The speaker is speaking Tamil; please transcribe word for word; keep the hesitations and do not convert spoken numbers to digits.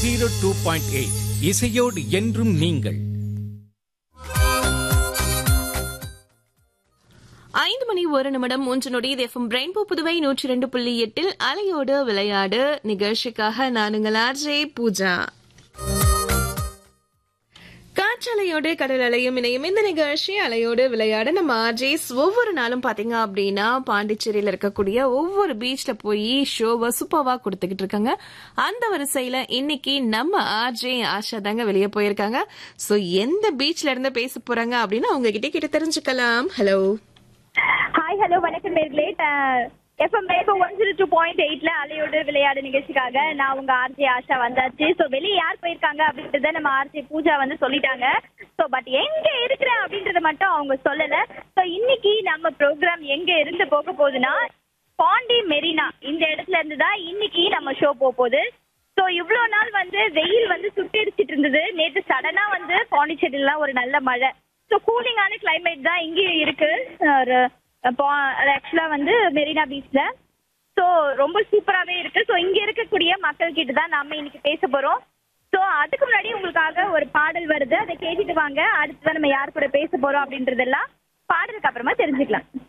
ஜீரோ டூ பாயிண்ட் எயிட் இசையோடு என்றும் நீங்கள். ஐந்து மணி ஒரு நிமிடம் மூன்று நொடி எஃப்எம் ரெயின்போ புதுவை நூற்றி ரெண்டு புள்ளி எட்டில் அலையோடு விளையாடு நிகழ்ச்சிக்காக நான் உங்கள் ஆர்ஜே பூஜா. காற்றலையோடு கடல் அலையும் இணையும் இந்த நிகழ்ச்சி அலையோடு விளையாட நம்ம ஆர்ஜேஸ் ஒவ்வொரு நாளும் பாத்தீங்க அப்படின்னா பாண்டிச்சேரியில இருக்கக்கூடிய ஒவ்வொரு பீச்ல போய் ஷோவை சூப்பர்வா கொடுத்துக்கிட்டு இருக்காங்க. அந்த வரிசையில இன்னைக்கு நம்ம ஆர்ஜே ஆஷா தாங்க வெளியே போயிருக்காங்க. சோ எந்த பீச்ல இருந்து பேச போறாங்க அப்படின்னு அவங்க கிட்ட கிட்ட தெரிஞ்சுக்கலாம். ஹலோ ஹாய் ஹலோ வணக்கம் நேர்களே. FM rainbow one zero two point எயிட்ல அலையோடு விளையாடு நிகழ்ச்சிக்காக நான் உங்க ஆர்ஜே ஆஷா வந்தாச்சு. ஸோ வெளியே யார் போயிருக்காங்க அப்படின்றத நம்ம ஆர்ஜே பூஜா வந்து சொல்லிட்டாங்க. ஸோ பட் எங்க இருக்கிறேன் அப்படின்றத மட்டும் அவங்க சொல்லல. ஸோ இன்னைக்கு நம்ம ப்ரோக்ராம் எங்க இருந்து போக போகுதுன்னா பாண்டி மெரினா இந்த இடத்துல இருந்து தான் இன்னைக்கு நம்ம ஷோ போக போகுது. ஸோ இவ்வளோ நாள் வந்து வெயில் வந்து சுட்டடிச்சிட்டு இருந்தது. நேற்று சடனா வந்து பாண்டிச்சேரியிலாம் ஒரு நல்ல மழை. ஸோ கூலிங்கான கிளைமேட் தான் இங்கேயும் இருக்கு. ஆக்சுவலா வந்து மெரினா பீச்ல ஸோ ரொம்ப சூப்பராகவே இருக்கு. ஸோ இங்க இருக்கக்கூடிய மக்கள் கிட்ட தான் நம்ம இன்னைக்கு பேச போறோம். ஸோ அதுக்கு முன்னாடி உங்களுக்காக ஒரு பாடல் வருது, அதை கேட்டுட்டு வாங்க. அடுத்துதான் நம்ம யார் கூட பேச போறோம் அப்படின்றதெல்லாம் பாடலுக்கு அப்புறமா தெரிஞ்சுக்கலாம்.